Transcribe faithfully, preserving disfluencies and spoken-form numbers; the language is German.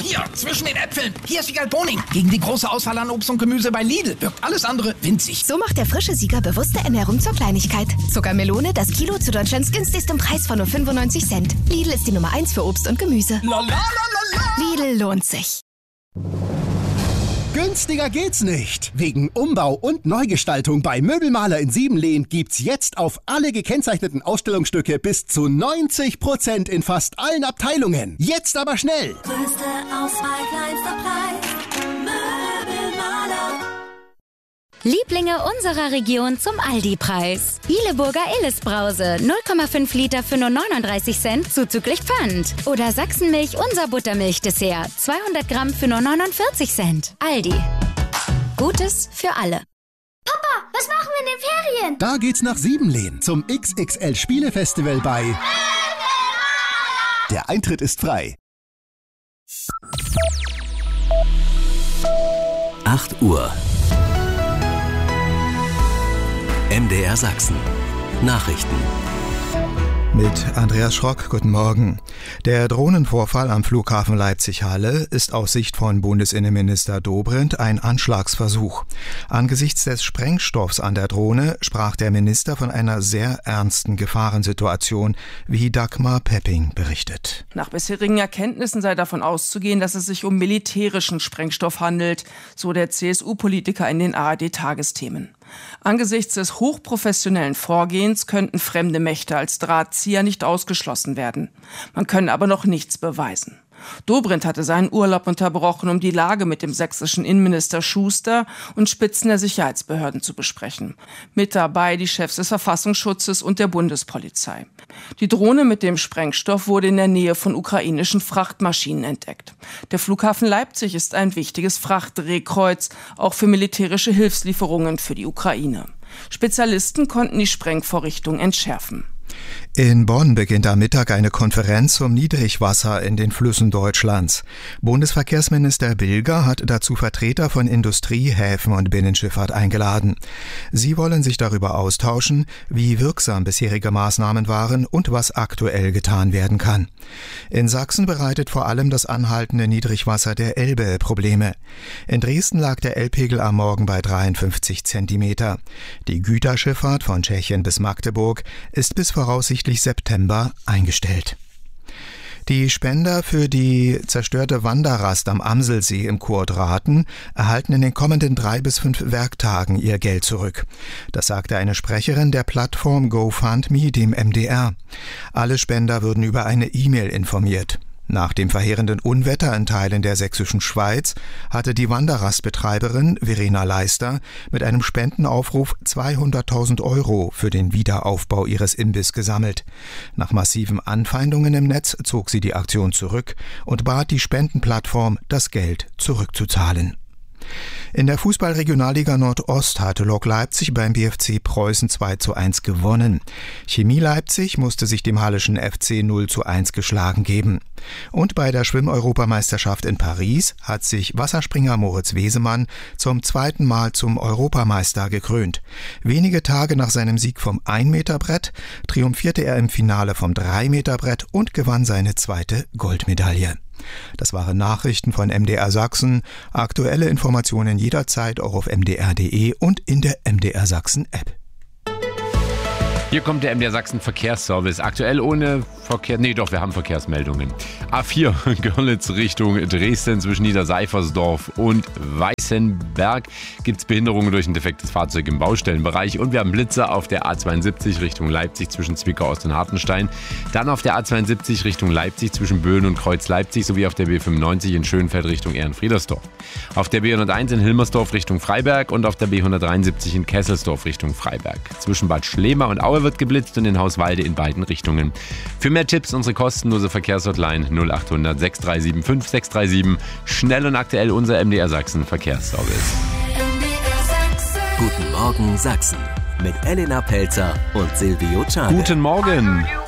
Hier, zwischen den Äpfeln. Hier ist Siegal Boning. Gegen die große Auswahl an Obst und Gemüse bei Lidl wirkt alles andere winzig. So macht der frische Sieger bewusste Ernährung zur Kleinigkeit. Zuckermelone, das Kilo zu Deutschlands günstigstem Preis von nur fünfundneunzig Cent. Lidl ist die Nummer eins für Obst und Gemüse. La, la, la, la, la. Lidl lohnt sich. Günstiger geht's nicht. Wegen Umbau und Neugestaltung bei Möbelmaler in Siebenlehn gibt's jetzt auf alle gekennzeichneten Ausstellungsstücke bis zu neunzig Prozent in fast allen Abteilungen. Jetzt aber schnell! Größte Auswahl, kleinster Preis. Möbelmaler. Lieblinge unserer Region zum Aldi-Preis. Hileburger Illes-Brause, null Komma fünf Liter für nur neununddreißig Cent, zuzüglich Pfand. Oder Sachsenmilch, unser Buttermilch-Dessert, zweihundert Gramm für nur neunundvierzig Cent. Aldi. Gutes für alle. Papa, was machen wir in den Ferien? Da geht's nach Siebenlehn zum X X L Spielefestival bei Möbelmaler. Der Eintritt ist frei. acht Uhr. M D R Sachsen. Nachrichten. Mit Andreas Schrock, guten Morgen. Der Drohnenvorfall am Flughafen Leipzig-Halle ist aus Sicht von Bundesinnenminister Dobrindt ein Anschlagsversuch. Angesichts des Sprengstoffs an der Drohne sprach der Minister von einer sehr ernsten Gefahrensituation, wie Dagmar Pepping berichtet. Nach bisherigen Erkenntnissen sei davon auszugehen, dass es sich um militärischen Sprengstoff handelt, so der C S U-Politiker in den A R D-Tagesthemen. Angesichts des hochprofessionellen Vorgehens könnten fremde Mächte als Drahtzieher nicht ausgeschlossen werden. Man könne aber noch nichts beweisen. Dobrindt hatte seinen Urlaub unterbrochen, um die Lage mit dem sächsischen Innenminister Schuster und Spitzen der Sicherheitsbehörden zu besprechen. Mit dabei die Chefs des Verfassungsschutzes und der Bundespolizei. Die Drohne mit dem Sprengstoff wurde in der Nähe von ukrainischen Frachtmaschinen entdeckt. Der Flughafen Leipzig ist ein wichtiges Frachtdrehkreuz, auch für militärische Hilfslieferungen für die Ukraine. Spezialisten konnten die Sprengvorrichtung entschärfen. In Bonn beginnt am Mittag eine Konferenz zum Niedrigwasser in den Flüssen Deutschlands. Bundesverkehrsminister Bilger hat dazu Vertreter von Industrie, Häfen und Binnenschifffahrt eingeladen. Sie wollen sich darüber austauschen, wie wirksam bisherige Maßnahmen waren und was aktuell getan werden kann. In Sachsen bereitet vor allem das anhaltende Niedrigwasser der Elbe Probleme. In Dresden lag der Elbpegel am Morgen bei dreiundfünfzig Zentimeter. Die Güterschifffahrt von Tschechien bis Magdeburg ist bis voraussichtlich September eingestellt. Die Spender für die zerstörte Wanderrast am Amselsee im Kurort Rathen erhalten in den kommenden drei bis fünf Werktagen ihr Geld zurück. Das sagte eine Sprecherin der Plattform GoFundMe dem M D R. Alle Spender würden über eine E-Mail informiert. Nach dem verheerenden Unwetter in Teilen der sächsischen Schweiz hatte die Wanderrastbetreiberin Verena Leister mit einem Spendenaufruf zweihunderttausend Euro für den Wiederaufbau ihres Imbiss gesammelt. Nach massiven Anfeindungen im Netz zog sie die Aktion zurück und bat die Spendenplattform, das Geld zurückzuzahlen. In der Fußball-Regionalliga Nordost hatte Lok Leipzig beim B F C Preußen zwei zu eins gewonnen. Chemie Leipzig musste sich dem Hallischen F C null zu eins geschlagen geben. Und bei der Schwimm-Europameisterschaft in Paris hat sich Wasserspringer Moritz Wesemann zum zweiten Mal zum Europameister gekrönt. Wenige Tage nach seinem Sieg vom ein-Meter-Brett triumphierte er im Finale vom drei-Meter-Brett und gewann seine zweite Goldmedaille. Das waren Nachrichten von M D R Sachsen. Aktuelle Informationen jederzeit auch auf m d r punkt d e und in der M D R Sachsen App. Hier kommt der M D R Sachsen Verkehrsservice. Aktuell ohne Verkehr. Nee, doch, wir haben Verkehrsmeldungen. A vier Görlitz Richtung Dresden zwischen Niederseifersdorf und Weißenberg gibt es Behinderungen durch ein defektes Fahrzeug im Baustellenbereich. Und wir haben Blitzer auf der A zweiundsiebzig Richtung Leipzig zwischen Zwickau Ost und Hartenstein. Dann auf der A zweiundsiebzig Richtung Leipzig zwischen Böen und Kreuz Leipzig sowie auf der B fünfundneunzig in Schönfeld Richtung Ehrenfriedersdorf. Auf der B hunderteins in Hilmersdorf Richtung Freiberg und auf der B hundertdreiundsiebzig in Kesselsdorf Richtung Freiberg. Zwischen Bad Schlema und Aue wird geblitzt und in Hauswalde in beiden Richtungen. Für mehr Tipps unsere kostenlose Verkehrshotline null acht hundert sechs drei sieben fünf sechs drei sieben. Schnell und aktuell unser M D R Sachsen Verkehrsservice. Guten Morgen Sachsen mit Elena Pelzer und Silvio Czade. Guten Morgen.